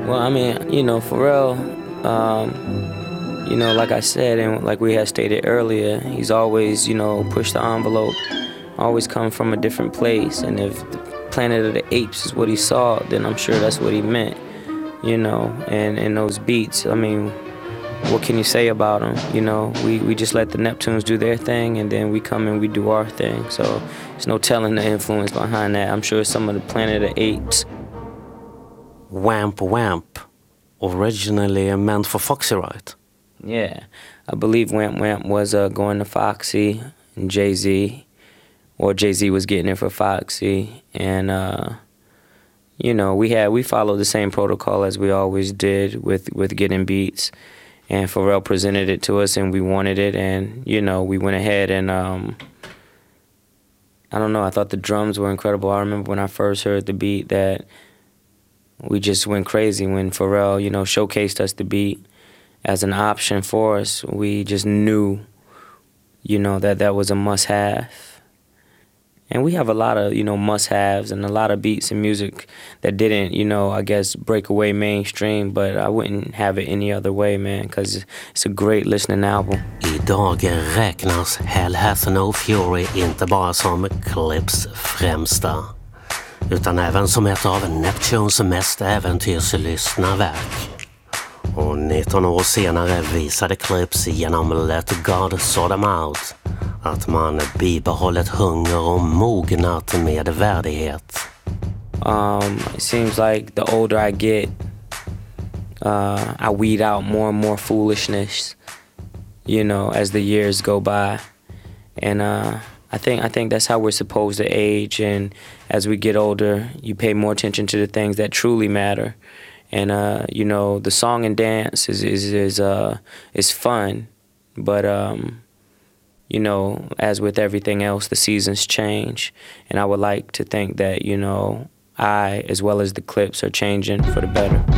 Well, I mean, Pharrell, like I said, and like we had stated earlier, he's always, pushed the envelope, always come from a different place. And if the Planet of the Apes is what he saw, then I'm sure that's what he meant, and those beats. I mean, what can you say about them? We just let the Neptunes do their thing, and then we come and we do our thing. So there's no telling the influence behind that. I'm sure some of the Planet of the Apes. Wamp Wamp, originally meant for Foxy, right? Yeah, I believe Wamp Wamp was going to Foxy and Jay-Z, or Jay-Z was getting it for Foxy, and we followed the same protocol as we always did with getting beats, and Pharrell presented it to us and we wanted it, and we went ahead and I don't know, I thought the drums were incredible. I remember when I first heard the beat that we just went crazy when Pharrell, showcased us the beat as an option for us. We just knew, that was a must-have. And we have a lot of, must-haves and a lot of beats and music that didn't, I guess, break away mainstream. But I wouldn't have it any other way, man, because it's a great listening album. Idag räknas Hell Hath No Fury inte bara som Clips främsta, utan även som ett av Neptunes mest äventyrslyssna verk. Och 19 år senare visade Clips genom Let God Sort Them Out att man bibehållit hunger och mognat med värdighet. It seems like the older I get, I weed out more and more foolishness, as the years go by. And I think that's how we're supposed to age, and as we get older, you pay more attention to the things that truly matter. And the song and dance is fun, but as with everything else, the seasons change, and I would like to think that I, as well as the Clips, are changing for the better.